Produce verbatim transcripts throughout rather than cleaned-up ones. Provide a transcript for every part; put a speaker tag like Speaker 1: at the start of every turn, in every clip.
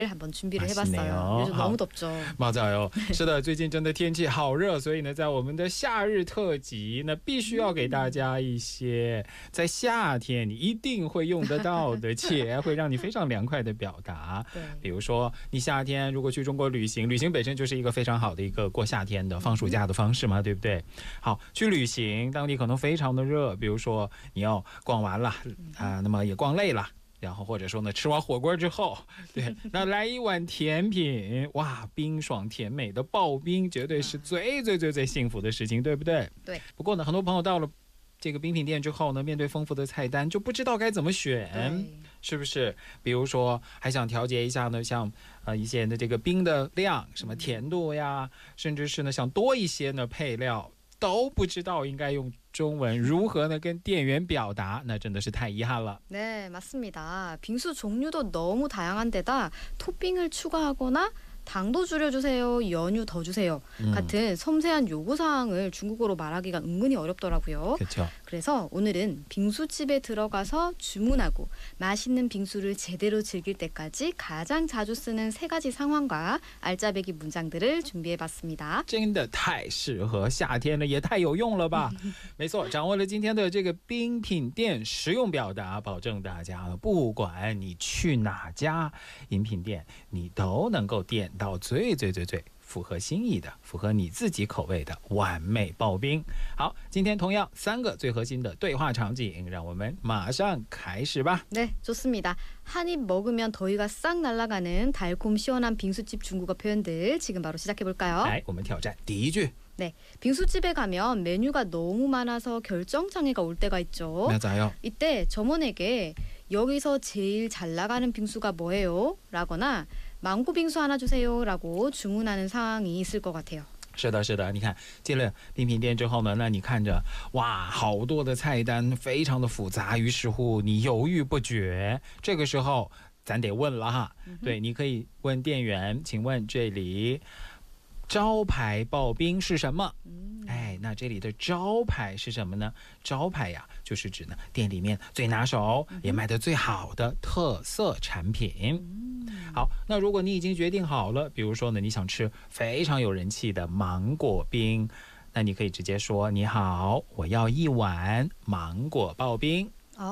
Speaker 1: 한번 준비를 해봤어요. 요즘 너무 덥죠.
Speaker 2: 맞아요.是的，最近真的天气好热，所以呢，在我们的夏日特辑呢，必须要给大家一些在夏天你一定会用得到的，且会让你非常凉快的表达。比如说，你夏天如果去中国旅行，旅行本身就是一个非常好的一个过夏天的放暑假的方式嘛，对不对？好，去旅行，当地可能非常的热，比如说你要逛完了啊、呃，那么也逛累了。然后或者说呢，吃完火锅之后，对，那来一碗甜品，哇，冰爽甜美的刨冰，绝对是最最最最幸福的事情，对不对？
Speaker 1: 对。
Speaker 2: 不过呢，很多朋友到了这个冰品店之后呢，面对丰富的菜单，就不知道该怎么选，是不是？比如说，还想调节一下呢，像呃一些人的这个冰的量，什么甜度呀，甚至是呢想多一些呢配料，都不知道应该用中文如何呢跟店员表达，那真的是太遗憾了。
Speaker 1: 네, 맞습니다. 빙수 종류도 너무 다양한데다 토핑을 추가하거나 당도 줄여주세요, 연유 더 주세요 음. 같은 섬세한 요구사항을 중국어로 말하기가 은근히 어렵더라고요.
Speaker 2: 그쵸.
Speaker 1: 그래서 오늘은 빙수집에 들어가서 주문하고 맛있는 빙수를 제대로 즐길 때까지 가장 자주 쓰는 세 가지 상황과 알짜배기 문장들을 준비해봤습니다.
Speaker 2: 真的太适合夏天了，也太有用了吧。没错，掌握了今天的这个冰品店实用表达，保证大家不管你去哪家饮品店，你都能够点到最最最最符合心意的，符合你自己口味的完美刨冰。好，今天同样三个最核心的对话场景，让我们马上开始吧。
Speaker 1: 네, 좋습니다. 한 입 먹으면 더위가 싹 날아가는 달콤 시원한 빙수집 중국어 표현들 지금 바로 시작해볼까요?
Speaker 2: 来，我们挑战第一句。
Speaker 1: 네, 빙수집에 가면 메뉴가 너무 많아서 결정장애가 올 때가 있죠.
Speaker 2: 맞아요.
Speaker 1: 이때 점원에게 여기서 제일 잘 나가는 빙수가 뭐예요? 라거나 망고 빙수 하나 주세요 라고 주문하는 상황이 있을 것 같아요.
Speaker 2: 是的，是的，你看进了冰品店之后呢，那你看着哇，好多的菜单，非常的复杂，于是乎你犹豫不决。这个时候咱得问了哈，嗯、对，你可以问店员，请问这里招牌刨冰是什么？嗯、哎，那这里的招牌是什么呢？招牌呀，就是指呢店里面最拿手、嗯、也卖得最好的特色产品。嗯 好，那如果你已经决定好了，比如说呢，你想吃非常有人气的芒果冰，那你可以直接说：“你好，我要一碗芒果刨冰。”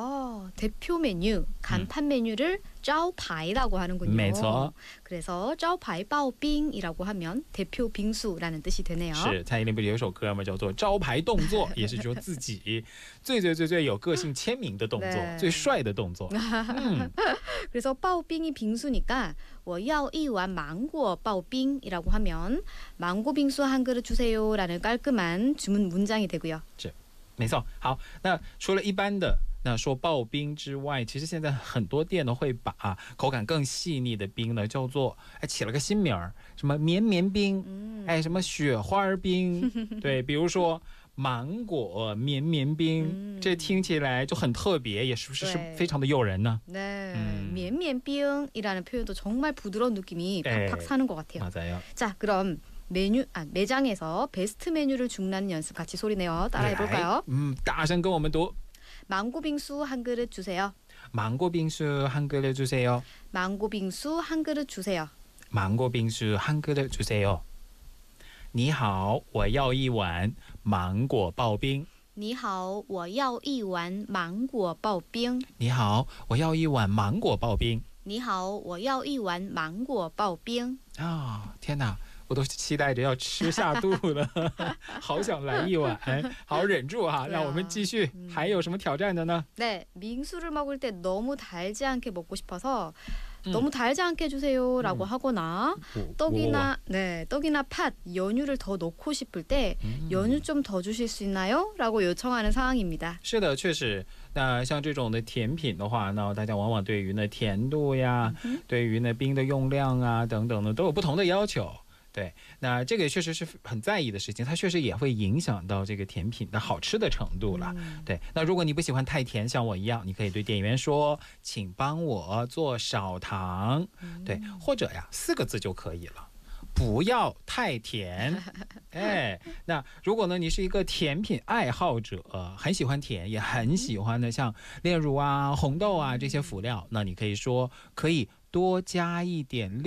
Speaker 1: 어, 대표 메뉴, 간판 음. 메뉴를 짜오파이라고 하는군요.
Speaker 2: 没错.
Speaker 1: 그래서 짜오파이 바오빙이라고 하면 대표 빙수라는 뜻이 되네요.
Speaker 2: 是，蔡依林不是有首歌吗？叫做招牌动作，也是说自己最最最最有个性签名的动作，最帅的动作。嗯
Speaker 1: 그래서 바오빙이 빙수니까 我要一碗芒果 바오빙이라고 하면 망고 빙수 한 그릇 주세요라는 깔끔한 주문 문장이 되고요.
Speaker 2: 是，没错。好，那除了一般的 那说刨冰之外，其实现在很多店呢会把、啊、口感更细腻的冰呢叫做哎起了个新名儿，什么绵绵冰，嗯、哎什么雪花冰，对，比如说芒果绵绵冰，嗯、这听起来就很特别，也是不是是非常的诱人呢？
Speaker 1: 네, 음. 绵绵冰이라는 표현도 정말 부드러운 느낌이 팍팍 사는 것 같아요.
Speaker 2: 맞아요.
Speaker 1: 자, 그럼 메뉴 아 매장에서 베스트 메뉴를 주문하는 연습 같이 소리내요. 따라해 볼까요?
Speaker 2: 음, 大声跟我们读。
Speaker 1: 망고 빙수 한 그릇 주세요.
Speaker 2: 망고 빙수 한 그릇 주세요.
Speaker 1: 망고 빙수 한 그릇 주세요.
Speaker 2: 망고 빙수 한 그릇 주세요. 你好，我要一碗芒果刨冰。
Speaker 1: 你好，我要一碗芒果刨冰。
Speaker 2: 你好，我要一碗芒果刨冰。
Speaker 1: 你好，我要一碗芒果刨冰。
Speaker 2: 啊，天哪！ 我都期待着要吃下肚了，好想来一碗。好，忍住哈，让我们继续。还有什么挑战的呢？
Speaker 1: 네, 빙수를 먹을 때 너무 달지 않게 먹고 싶어서 너무 달지 않게 해주세요라고 음. 하거나 오, 떡이나 오. 네 떡이나 팥, 연유를 더 넣고 싶을 때 음. 연유 좀 더 주실 수 있나요?라고 요청하는 상황입니다.
Speaker 2: 是的，确实。那像这种的甜品的话，那大家往往对于呢甜度呀，嗯、对于呢冰的用量啊等等呢，都有不同的要求。 对，那这个确实是很在意的事情，它确实也会影响到这个甜品的好吃的程度了。嗯、对，那如果你不喜欢太甜，像我一样，你可以对店员说，请帮我做少糖。嗯、对，或者呀，四个字就可以了，不要太甜。哎，那如果呢，你是一个甜品爱好者，很喜欢甜，也很喜欢的像炼乳啊、红豆啊这些辅料，那你可以说可以多加一点。